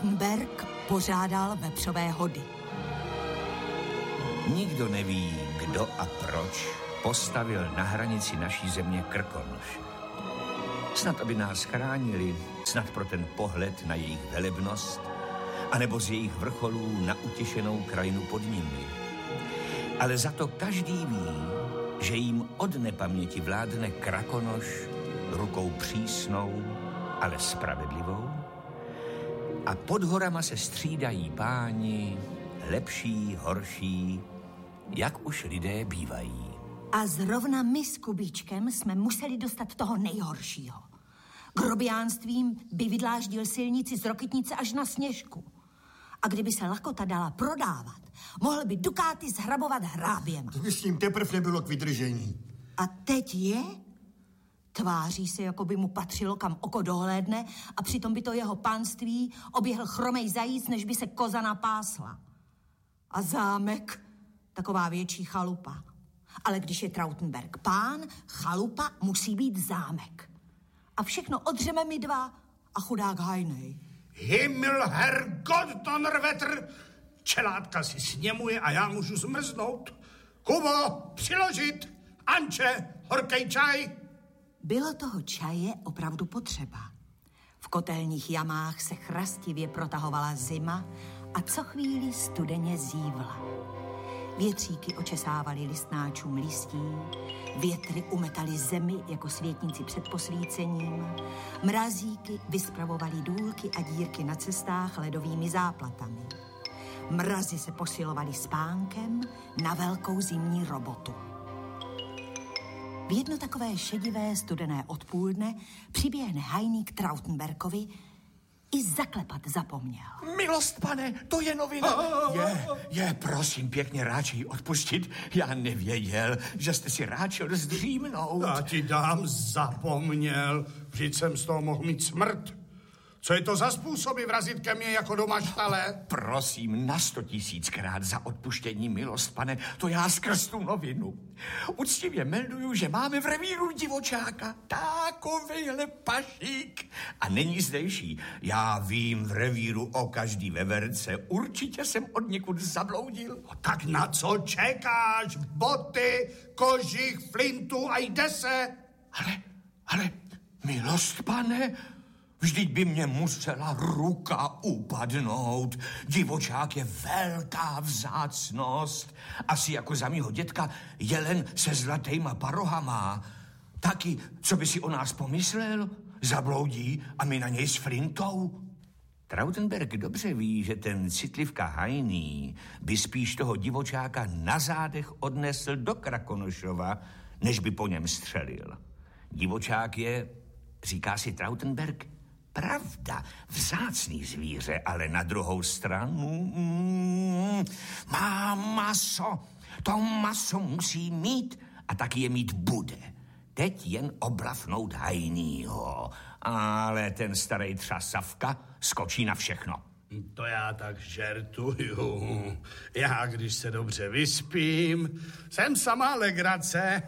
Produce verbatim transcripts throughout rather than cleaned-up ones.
Trautenberg pořádal vepřové hody. Nikdo neví, kdo a proč postavil na hranici naší země krkonoše. Snad, aby nás chránili, snad pro ten pohled na jejich velebnost, anebo z jejich vrcholů na utěšenou krajinu pod nimi. Ale za to každý ví, že jim od nepaměti vládne krakonoš rukou přísnou, ale spravedlivou. A pod horama se střídají páni, lepší, horší, jak už lidé bývají. A zrovna my s Kubíčkem jsme museli dostat toho nejhoršího. Grobiánstvím by vydláždil silnici z Rokytnice až na Sněžku. A kdyby se lakota dala prodávat, mohl by dukáty zhrabovat hráběma. To by s tím teprv nebylo k vydržení. A teď je? Tváří se, jako by mu patřilo, kam oko dohlédne, a přitom by to jeho pánství oběhl chromej zajíc, než by se koza napásla. A zámek, taková větší chalupa. Ale když je Trautenberg pán, chalupa musí být zámek. A všechno odřeme my dva a chudák Hajnej. Himmel, Herrgott, Donnerwetter! Čelátka si sněmuje a já můžu zmrznout. Kubo, přiložit! Anče, horkej čaj! Bylo toho čaje opravdu potřeba. V kotelních jamách se chrastivě protahovala zima a co chvíli studeně zívla. Větříky očesávaly listnáčům listí, větry umetaly zemi jako světníci před posvícením, mrazíky vyspravovaly důlky a dírky na cestách ledovými záplatami. Mrazy se posilovaly spánkem na velkou zimní robotu. V jedno takové šedivé studené odpoledne přiběhne Hajný k Trautenbergovi, i zaklepat zapomněl. Milost, pane, to je novina. Je, je, prosím, pěkně ráčej odpustit. Já nevěděl, že jste si ráčil zdřímnout. Já ti dám zapomněl. Vždyť jsem z toho mohl mít smrt. Co je to za způsoby vrazit ke mně jako do maštale? Prosím, na sto tisíckrát za odpuštění, milost, pane, to já skrz tu novinu. Uctivě melduju, že máme v revíru divočáka. Takovejhle pašík. A není zdejší. Já vím v revíru o každý veverce. Určitě jsem od někud zabloudil. No, tak na co čekáš? Boty, kožich, flintu a jde se. Ale, ale, milost, pane... Vždyť by mě musela ruka upadnout. Divočák je velká vzácnost. Asi jako za mýho dětka jelen se zlatýma parohama. Taky, co by si o nás pomyslel? Zabloudí a my na něj s flintou? Trautenberg dobře ví, že ten citlivka Hajný by spíš toho divočáka na zádech odnesl do Krakonošova, než by po něm střelil. Divočák je, říká si Trautenberg, pravda, vzácný zvíře, ale na druhou stranu mm, má maso. To maso musí mít a taky je mít bude. Teď jen oblafnout Hajnýho, ale ten starý třasavka skočí na všechno. To já tak žertuju. Já, když se dobře vyspím, jsem samá legrace.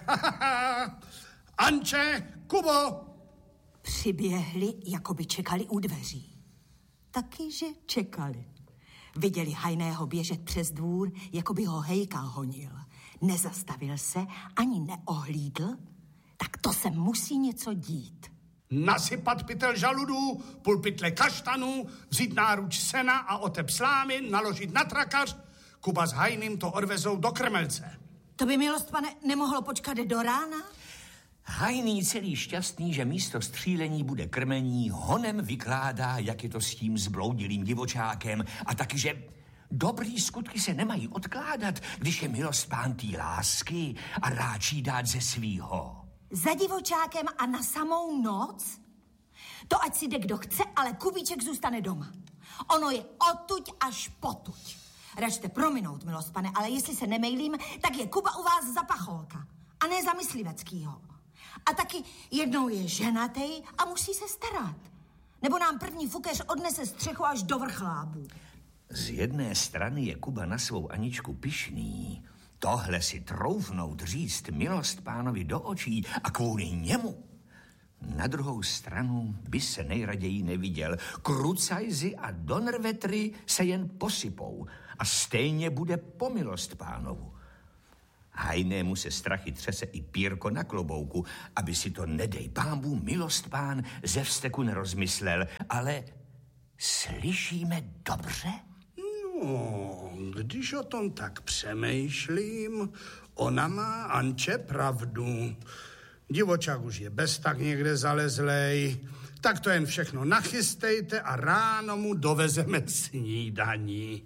Anče, Kubo! Přiběhli, jako by čekali u dveří. Taky, že čekali. Viděli Hajného běžet přes dvůr, jako by ho hejkal honil. Nezastavil se, ani neohlídl, tak to se musí něco dít. Nasypat pytel žaludů, půl pytle kaštanů, vzít náruč sena a otep slámy, naložit na trakař. Kuba s Hajným to odvezou do krmelce. To by, milost, pane, nemohlo počkat do rána? Hajný celý šťastný, že místo střílení bude krmení, honem vykládá, jak je to s tím zbloudilým divočákem a taky, že dobrý skutky se nemají odkládat, když je milost pán tý lásky a ráčí dát ze svýho. Za divočákem a na samou noc? To ať si jde kdo chce, ale Kubíček zůstane doma. Ono je odtuď až potuď. Račte prominout, milost pane, ale jestli se nemejlím, tak je Kuba u vás za pacholka a ne za mysliveckýho. A taky jednou je ženatej a musí se starat. Nebo nám první fukeř odnese střechu až do vrchlábů. Z jedné strany je Kuba na svou Aničku pyšný. Tohle si troufnout říct milost pánovi do očí a kvůli němu. Na druhou stranu by se nejraději neviděl. Krucajzy a Donnerwettry se jen posypou a stejně bude pomilost pánovu. Hajnému se strachy třese i pírko na klobouku, aby si to, nedej pámbu, milost pán ze vzteku nerozmyslel, ale slyšíme dobře? No, když o tom tak přemýšlím, ona má, Anče, pravdu. Divočák už je bez tak někde zalezlej, tak to jen všechno nachystejte a ráno mu dovezeme snídaní.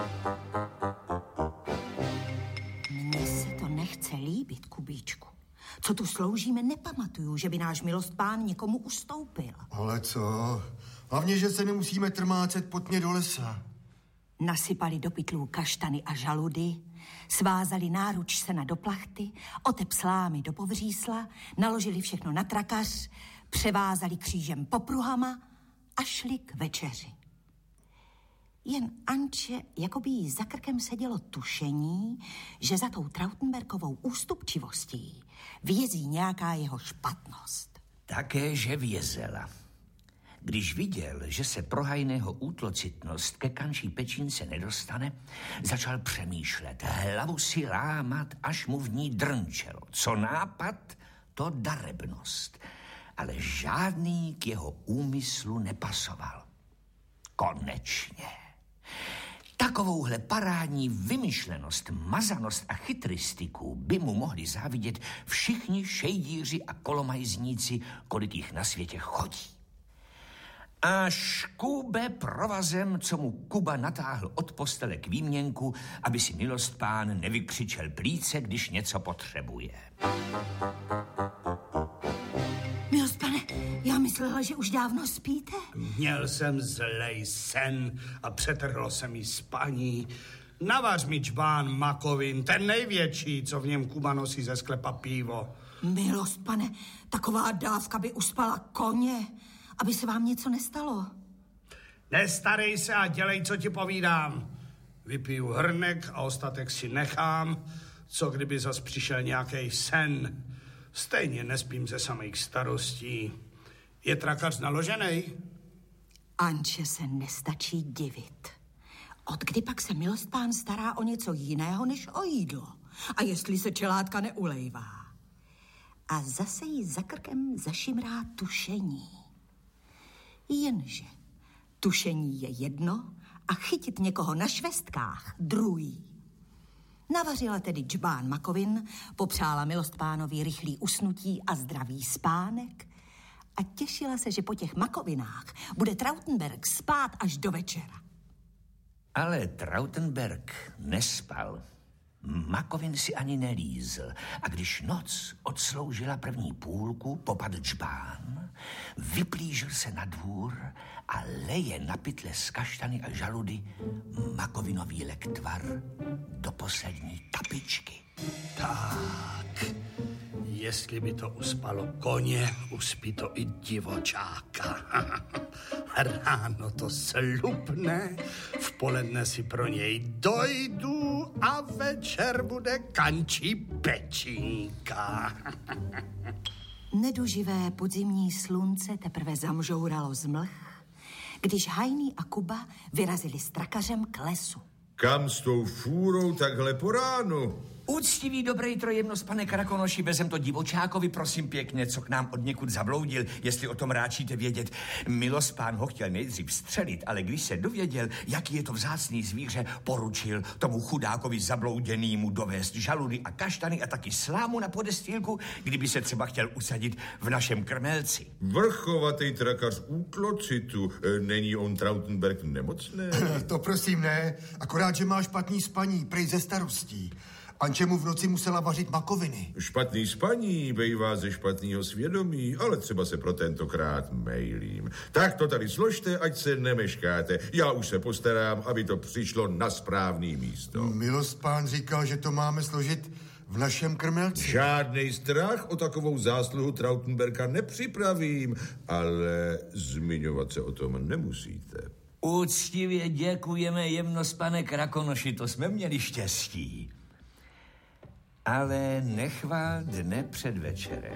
Mně se to nechce líbit, Kubíčku. Co tu sloužíme, nepamatuju, že by náš milost pán někomu ustoupil. Ale co? Hlavně, že se nemusíme trmácet potně do lesa. Nasypali do pytlů kaštany a žaludy, svázali náruč sena do plachty, otep slámy do povřísla, naložili všechno na trakař, převázali křížem popruhama a šli k večeři. Jen Anče, jako by jí za krkem sedělo tušení, že za tou Trautenbergovou ústupčivostí vězí nějaká jeho špatnost. Také, že vězela. Když viděl, že se pro Hajného útlocitnost ke kančí pečínce nedostane, začal přemýšlet, hlavu si lámat, až mu v ní drnčelo. Co nápad, to darebnost. Ale žádný k jeho úmyslu nepasoval. Konečně. Takovouhle parádní vymyšlenost, mazanost a chytristiku by mu mohli závidět všichni šejdíři a kolomajzníci, kolik jich na světě chodí. Až Kube provazem, co mu Kuba natáhl od postele k výměnku, aby si milost pán nevykřičel plíce, když něco potřebuje. Milost pane, já myslela, že už dávno spíte. Měl jsem zlej sen a přetrhlo se mi spaní. Navař mi džbán makovin, ten největší, co v něm Kuba nosí ze sklepa pivo. Milost pane, taková dávka by uspala koně, aby se vám něco nestalo. Nestarej se a dělej, co ti povídám. Vypiju hrnek a ostatek si nechám, co kdyby zas přišel nějaký sen. Stejně nespím ze samých starostí. Je trakař naložený? Anče se nestačí divit. Od kdy pak se milost pán stará o něco jiného než o jídlo? A jestli se čelátka neulejvá? A zase jí za krkem zašimrá tušení. Jenže tušení je jedno a chytit někoho na švestkách druhý. Navařila tedy džbán makovin, popřála milost pánovi rychlý usnutí a zdravý spánek a těšila se, že po těch makovinách bude Trautenberg spát až do večera. Ale Trautenberg nespal. Makovin si ani nelízl a když noc odsloužila první půlku, popadl džbán, vyplížil se na dvůr a leje na pytle z kaštany a žaludy makovinový lektvar do poslední kapičky. Tak, jestli by to uspalo koně, uspí to i divočáka. Ráno to slupne, v poledne si pro něj dojdu a večer bude kančí pečínka. Neduživé podzimní slunce teprve zamžouralo z mlh, když Hajný a Kuba vyrazili s trakařem k lesu. Kam s tou fůrou takhle po ránu? Úctivý dobrý trojjemnost, pane Krakonoši, vezem to divočákovi, prosím pěkně, co k nám od někud zabloudil, jestli o tom ráčíte vědět. Milost pán ho chtěl nejdřív střelit, ale když se dověděl, jaký je to vzácný zvíře, poručil tomu chudákovi zablouděnýmu dovést žaludy a kaštany a taky slámu na podestýlku, kdyby se třeba chtěl usadit v našem krmelci. Vrchovatý trakař útlocitu. Není on Trautenberg nemocný? To prosím ne, akorát, že má špatný spaní, prej ze starostí. Anče mu v noci musela vařit makoviny. Špatný spaní bejvá ze špatného svědomí, ale třeba se pro tentokrát mejlím. Tak to tady složte, ať se nemeškáte. Já už se postarám, aby to přišlo na správný místo. Milost pán říkal, že to máme složit v našem krmelci. Žádnej strach o takovou zásluhu Trautenberga nepřipravím, ale zmiňovat se o tom nemusíte. Úctivě děkujeme, jemnost, pane Krakonoši, to jsme měli štěstí. Ale nechvál dne před večerem.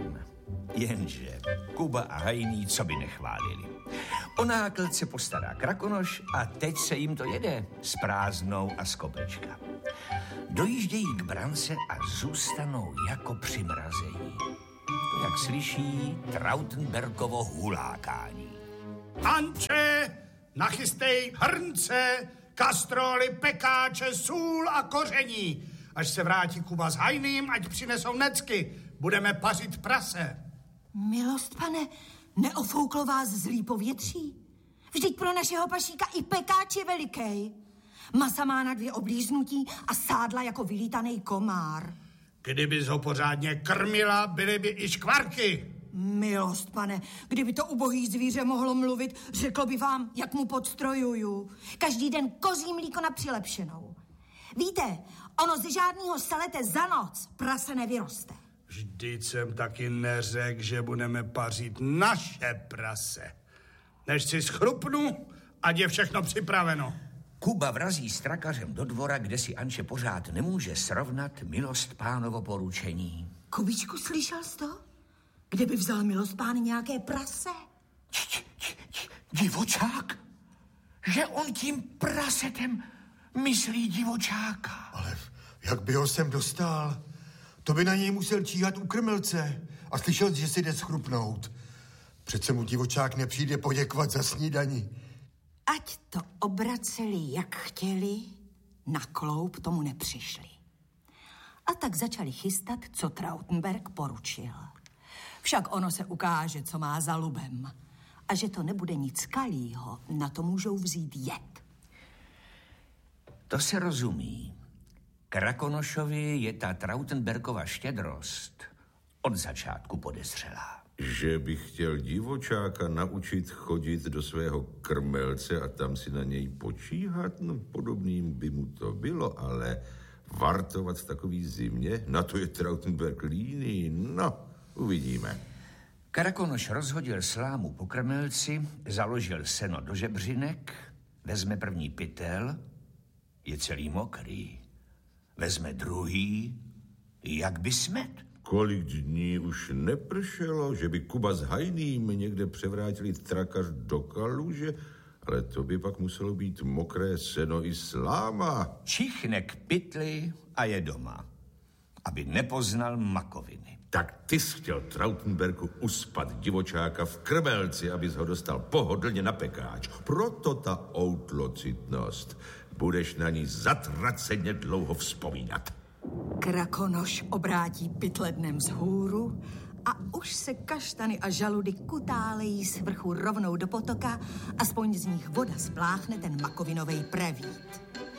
Jenže Kuba a Hajný co by nechválili. O náklad se postará Krakonoš a teď se jim to jede s prázdnou a z kopečka. Dojíždějí k brance a zůstanou jako přimrazení. To, jak slyší Trautenbergovo hulákání. Anče, nachystej hrnce, kastroly, pekáče, sůl a koření. Až se vrátí Kuba s Hajným, ať přinesou necky. Budeme pařit prase. Milost, pane, neofouklo vás zlý povětří? Vždyť pro našeho pašíka i pekáč je veliký. Masa má na dvě oblíznutí a sádla jako vylítaný komár. Kdybys ho pořádně krmila, byly by i škvarky. Milost, pane, kdyby to ubohý zvíře mohlo mluvit, řeklo by vám, jak mu podstrojuju. Každý den kozí mlíko na přilepšenou. Víte, ono ze žádného selete za noc prase nevyroste. Vždyť jsem taky neřekl, že budeme pařit naše prase. Než si schrupnu, ať je všechno připraveno. Kuba vrazí s trakařem do dvora, kde si Anče pořád nemůže srovnat Milost pánovo poručení. Kubičku, slyšel jsi to? Kde by vzal Milost pán nějaké prase? Divočák? Že on tím prasetem myslí divočáka. Ale jak by ho sem dostal? To by na něj musel číhat u krmelce a slyšel, že si jde schrupnout. Přece mu divočák nepřijde poděkovat za snídani. Ať to obraceli, jak chtěli, na kloup tomu nepřišli. A tak začali chystat, co Trautenberg poručil. Však ono se ukáže, co má za lubem. A že to nebude nic kalýho, na to můžou vzít jed. To se rozumí. Krakonošovi je ta Trautenbergova štědrost od začátku podezřelá. Že by chtěl divočáka naučit chodit do svého krmelce a tam si na něj počíhat, no podobným by mu to bylo, ale vartovat v takový zimě, na to je Trautenberg líný, no, uvidíme. Krakonoš rozhodil slámu po krmelci, založil seno do žebřinek, vezme první pytel, je celý mokrý. Vezme druhý, jak by smet. Kolik dní už nepršelo, že by Kuba s Hajným někde převrátili trakař do kaluže, ale to by pak muselo být mokré seno i sláma. Čichne k pytli a je doma, aby nepoznal makoviny. Tak ty jsi chtěl Trautenbergu uspat divočáka v krmelci, abys ho dostal pohodlně na pekáč. Proto ta outlocitnost. Budeš na ní zatraceně dlouho vzpomínat. Krakonoš obrátí pytle dnem vzhůru a už se kaštany a žaludy kutálejí z vrchu rovnou do potoka, aspoň z nich voda spláchne ten makovinovej prevít.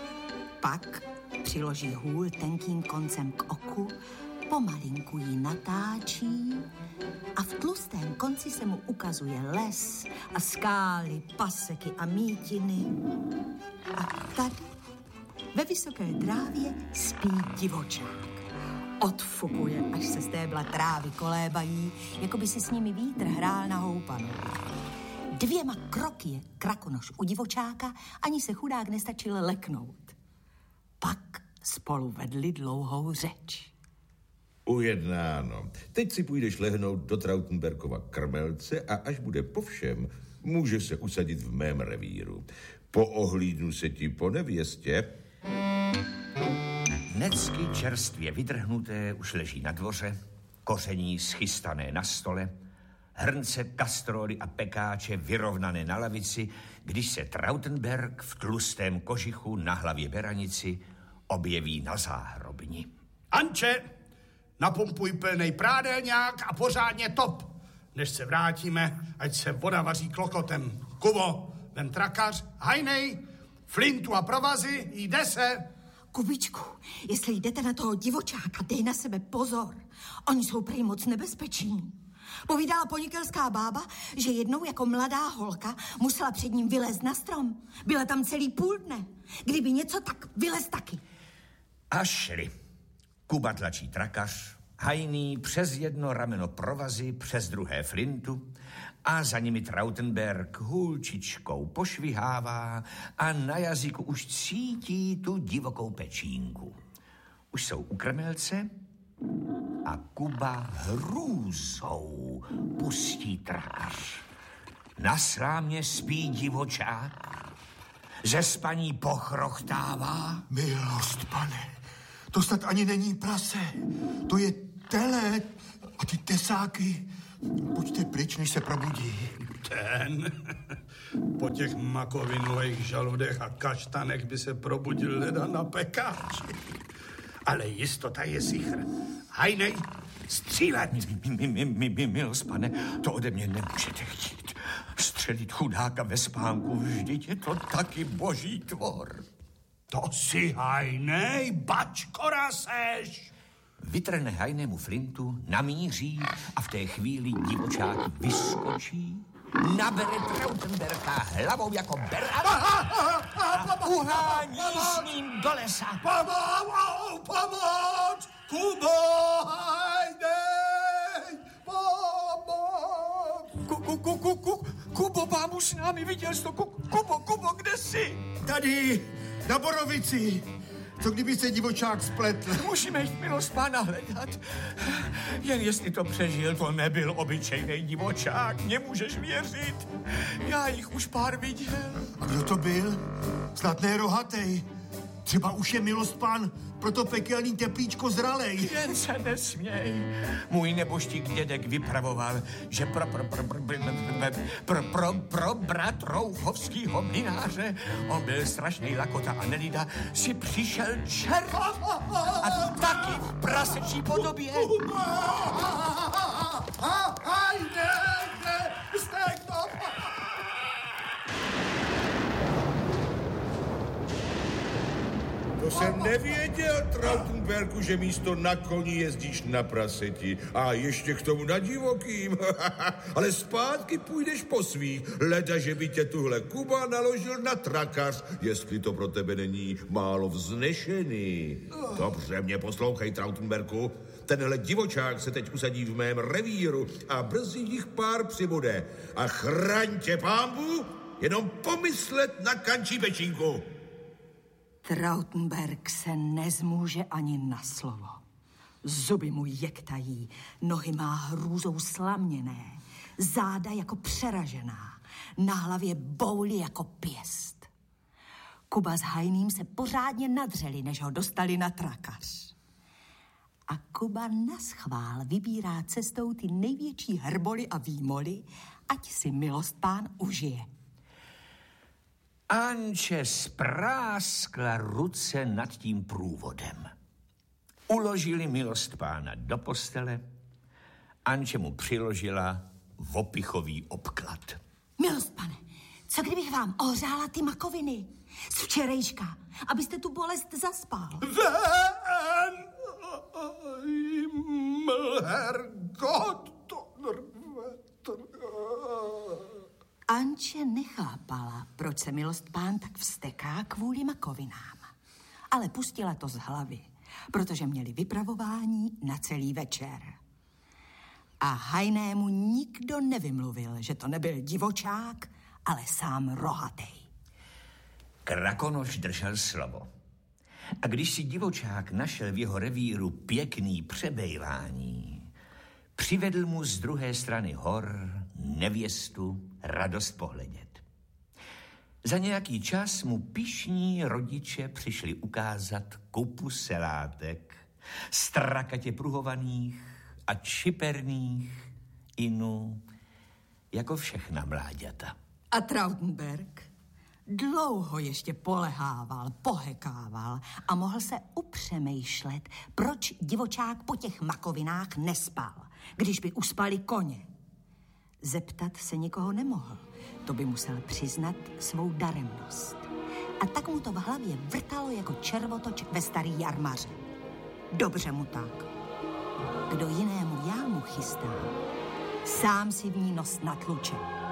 Pak přiloží hůl tenkým koncem k oku, pomalinku ji natáčí a v tlustém konci se mu ukazuje les a skály, paseky a mítiny. A tady ve vysoké trávě spí divočák. Odfukuje, až se stébla trávy kolébají, jako by se s nimi vítr hrál na houpanou. Dvěma kroky je Krakonoš u divočáka, ani se chudák nestačil leknout. Pak spolu vedli dlouhou řeč. Ujednáno. Teď si půjdeš lehnout do Trautenbergova krmelce a až bude po všem, můžeš se usadit v mém revíru. Poohlídnu se ti po nevěstě. Necky čerstvě vydrhnuté už leží na dvoře, koření schystané na stole, hrnce, kastroly a pekáče vyrovnané na lavici, když se Trautenberg v tlustém kožichu na hlavě beranici objeví na záhrobni. Anče, napumpuj plnej prádelňák a pořádně top. Než se vrátíme, ať se voda vaří klokotem. Kubo, vem trakař, Hajnej, flintu a provazy, jde se. Kubičku, jestli jdete na toho divočáka, dej na sebe pozor. Oni jsou prý moc nebezpeční. Povídala ponikelská bába, že jednou jako mladá holka musela před ním vylézt na strom. Byla tam celý půl dne. Kdyby něco, tak vylez taky. A šli. Kuba tlačí trakař, Hajný přes jedno rameno provazy, přes druhé flintu a za nimi Trautenberg hůlčičkou pošvihává a na jazyku už cítí tu divokou pečínku. Už jsou u krmelce A Kuba hrůzou pustí trakař. Na slámě spí divočák, ze spaní pochrochtává. Milost, pane, to snad ani není prase, to je tele a ty tesáky. Pojďte pryč, než se probudí. Ten po těch makovinových žaludech a kaštanech by se probudil leda na pekáči. Ale jistota je sichr. Hajnej, střílet! Mi, mi, mi, mi, mi, milost, pane, to ode mě nemůžete chtít. Střelit chudáka ve spánku, vždyť je to taky boží tvor. To si hajnej, bačkora seš! Vytrhne Hajnému flintu, namíří a v té chvíli divočák vyskočí, nabere Trautenberka hlavou jako beran a uhání s ním do lesa. Pomoc! Pomoc! Kubo! Hajnej! Pomoc! Ku, ku, ku, ku, ku, Kubo, mámu s námi, viděl jsi to? Ku, Kubo, Kubo, kde jsi? Tady, na borovici. Co kdyby se divočák spletl? Musíme jít, milost pána, hledat. Jen jestli to přežil, to nebyl obyčejný divočák. Nemůžeš věřit. Já jich už pár viděl. A kdo to byl? Snad ne rohatej. Třeba už je milost pán pro to pekelný teplíčko zralej. Jen se nesměj. Můj neboštík dědek vypravoval, že pro, pro, pro, pro, pro, pro, pro brat Rouchovskýho mlynáře, on byl strašný lakota a nelida, si přišel čert a taky v prasečí podobě. To jsem nevěděl, Trautenberku, že místo na koni jezdíš na praseti. A ještě k tomu na divokým. Ale zpátky půjdeš po svých. Leda, že by tě tuhle Kuba naložil na trakař, jestli to pro tebe není málo vznešený. Dobře, mě poslouchej, Trautenberku. Tenhle divočák se teď usadí v mém revíru a brzy jich pár přibude. A chraň tě, pánbu, jenom pomyslet na kančí pečínku. Trautenberg se nezmůže ani na slovo. Zuby mu jektají, nohy má hrůzou slaměné, záda jako přeražená, na hlavě bouli jako pěst. Kuba s Hajným se pořádně nadřeli, než ho dostali na trakař. A Kuba naschvál vybírá cestou ty největší hrboly a výmoly, ať si milost pán užije. Anče spráskla ruce nad tím průvodem. Uložili milost pána do postele, Anče mu přiložila vopichový obklad. Milost pane, co kdybych vám ohřála ty makoviny z včerejška, abyste tu bolest zaspal? Ven! Mlhergot! Anče nechápala, proč se milost pán tak vzteká kvůli makovinám. Ale pustila to z hlavy, protože měli vypravování na celý večer. A Hajnému nikdo nevymluvil, že to nebyl divočák, ale sám rohatej. Krakonoš držel slovo. A když si divočák našel v jeho revíru pěkný přebejvání, přivedl mu z druhé strany hor nevěstu radost pohledět. Za nějaký čas mu pyšní rodiče přišli ukázat kupu selátek, strakatě pruhovaných a čiperných inu, jako všechna mláďata. A Trautenberg dlouho ještě polehával, pohekával a mohl se upřemýšlet, proč divočák po těch makovinách nespal, když by uspali koně. Zeptat se nikoho nemohl, to by musel přiznat svou daremnost. A tak mu to v hlavě vrtalo jako červotoč ve starý jarmaře. Dobře mu tak. Kdo jinému jámu chystá, sám si v ní nos natluče.